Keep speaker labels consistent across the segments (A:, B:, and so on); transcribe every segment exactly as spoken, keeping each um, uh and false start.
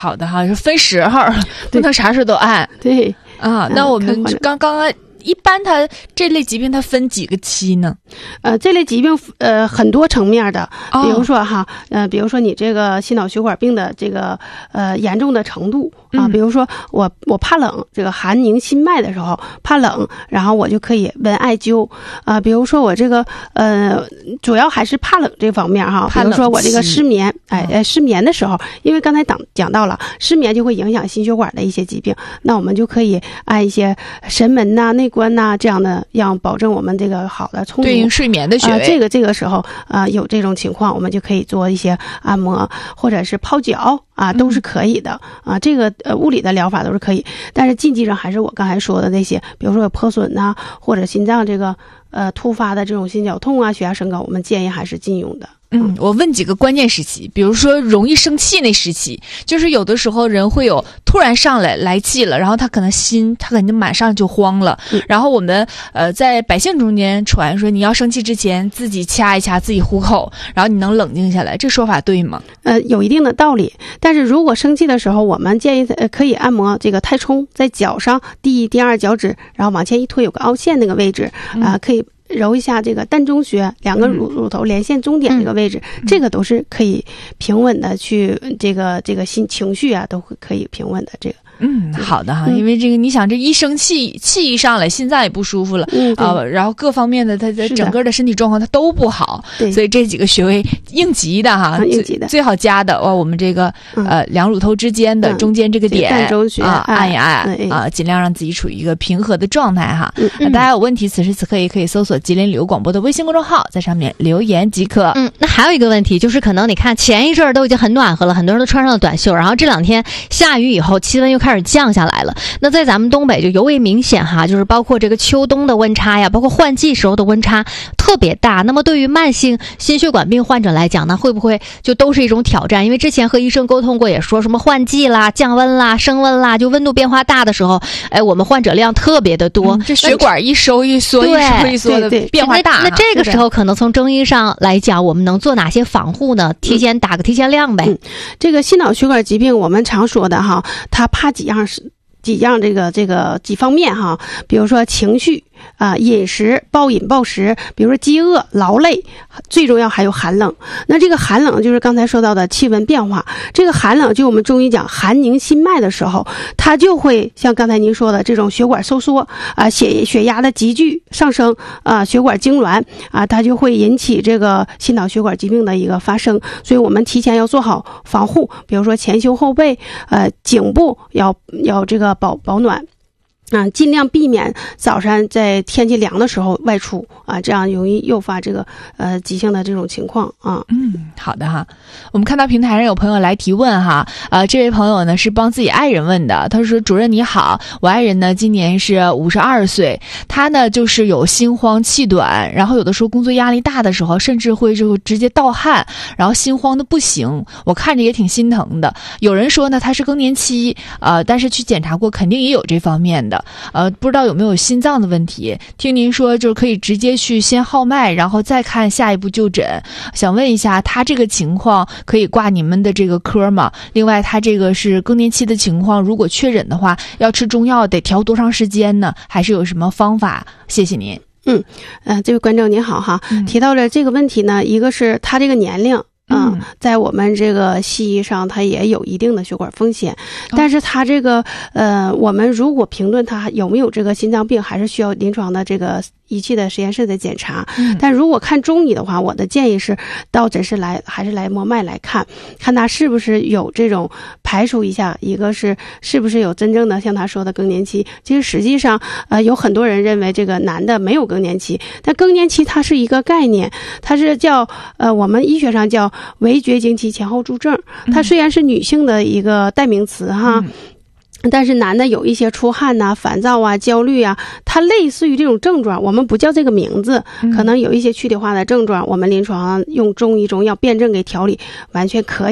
A: 好的哈，是分时候，不能啥事都按。
B: 对
A: 啊，那我们刚刚一般它这类疾病它分几个期呢？
B: 呃，这类疾病呃很多层面的，比如说哈，呃，比如说你这个心脑血管病的这个呃严重的程度啊，比如说我我怕冷，这个寒凝心脉的时候怕冷，然后我就可以温艾灸啊。比如说我这个呃主要还是怕冷这方面哈，比如说我这个失眠，哎哎失眠的时候，因为刚才讲讲到了失眠就会影响心血管的一些疾病，那我们就可以按一些神门呐、内关呐这样的，让保证我们这个好的充足。
A: 睡眠的穴位、
B: 呃、这个这个时候啊、呃、有这种情况，我们就可以做一些按摩或者是泡脚啊，都是可以的啊。这个呃物理的疗法都是可以，但是禁忌上还是我刚才说的那些，比如说有破损呐、啊，或者心脏这个呃突发的这种心绞痛啊、血压升高，我们建议还是禁用的。
A: 嗯，我问几个关键时期，比如说容易生气那时期，就是有的时候人会有突然上来来气了，然后他可能心他肯定马上就慌了，嗯、然后我们呃在百姓中间传说，你要生气之前自己掐一掐自己虎口，然后你能冷静下来，这说法对吗？
B: 呃，有一定的道理，但是如果生气的时候，我们建议呃可以按摩这个太冲，在脚上第一、第二脚趾，然后往前一推，有个凹陷那个位置啊、呃，可以。揉一下这个膻中穴，两个乳乳头连线中点这个位置、嗯，这个都是可以平稳的去这个这个心情绪啊，都可以平稳的这个。
A: 嗯，好的哈，因为这个你想，这一生气气一上来，心脏也不舒服了，嗯啊、呃，然后各方面的他的整个的身体状况它都不好，所以这几个穴位应急的哈，
B: 应急的
A: 最好加的哇，我们这个、嗯、呃两乳头之间的、嗯、中间这个点
B: 膻中穴
A: 啊，按一按、
B: 哎、
A: 啊，尽量让自己处于一个平和的状态哈。
B: 嗯
A: 那、嗯、大家有问题，此时此刻也可以搜索吉林旅游广播的微信公众号，在上面留言即可。
C: 嗯，那还有一个问题就是，可能你看前一阵儿都已经很暖和了，很多人都穿上了短袖，然后这两天下雨以后，气温又开始降下来了。那在咱们东北就尤为明显哈，就是包括这个秋冬的温差呀，包括换季时候的温差特别大。那么对于慢性心血管病患者来讲呢，会不会就都是一种挑战？因为之前和医生沟通过，也说什么换季啦、降温啦、升温啦，就温度变化大的时候，哎，我们患者量特别的多，
A: 嗯、这血管一收一缩，一收一缩的变化大。
C: 那, 那这个时候可能从中医上来讲，我们能做哪些防护呢？提前打个提前量呗。
B: 嗯、这个心脑血管疾病，我们常说的哈，它怕几样是。几样这个这个几方面哈，比如说情绪啊、呃，饮食暴饮暴食，比如说饥饿、劳累，最重要还有寒冷。那这个寒冷就是刚才说到的气温变化，这个寒冷就我们中医讲寒凝心脉的时候，它就会像刚才您说的这种血管收缩啊、呃，血血压的急剧上升啊、呃，血管痉挛啊、呃，它就会引起这个心脑血管疾病的一个发生。所以我们提前要做好防护，比如说前胸后背，呃，颈部要要这个。保保暖啊，尽量避免早上在天气凉的时候外出啊，这样容易诱发这个呃急性的这种情况啊。
A: 嗯，好的哈。我们看到平台上有朋友来提问哈，呃，这位朋友呢是帮自己爱人问的，他说：“主任你好，我爱人呢今年是五十二岁，他呢就是有心慌气短，然后有的时候工作压力大的时候，甚至会就直接盗汗，然后心慌的不行，我看着也挺心疼的。有人说呢他是更年期，呃，但是去检查过，肯定也有这方面的。”呃，不知道有没有心脏的问题？听您说就是可以直接去先号脉，然后再看下一步就诊。想问一下，他这个情况可以挂你们的这个科吗？另外，他这个是更年期的情况，如果确诊的话，要吃中药得调多长时间呢？还是有什么方法？谢谢您。
B: 嗯，呃，这位观众您好哈，嗯、提到了这个问题呢，一个是他这个年龄。嗯，在我们这个西医上，它也有一定的血管风险，但是它这个呃，我们如果评论它有没有这个心脏病，还是需要临床的这个仪器的实验室的检查。嗯、但如果看中医的话，我的建议是到诊室来，还是来摸脉来看，看他是不是有这种排除一下，一个是是不是有真正的像他说的更年期。其实实际上，呃，有很多人认为这个男的没有更年期，但更年期它是一个概念，它是叫呃，我们医学上叫围绝经期前后诸症，它虽然是女性的一个代名词哈。嗯但是男的有一些出汗呐、啊、烦躁啊、焦虑啊，它类似于这种症状，我们不叫这个名字，可能有一些躯体化的症状，我们临床用中医中药辩证给调理，完全可以的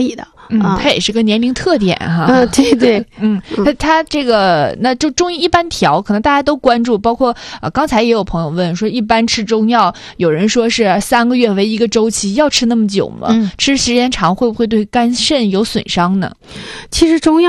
A: 嗯，
B: 啊、
A: 它也是个年龄特点哈。
B: 嗯、呃，对对，
A: 嗯，它它这个那就中医一般调，可能大家都关注，包括呃刚才也有朋友问说，一般吃中药，有人说是三个月为一个周期，要吃那么久吗？
C: 嗯，
A: 吃时间长会不会对肝肾有损伤呢？
B: 其实中药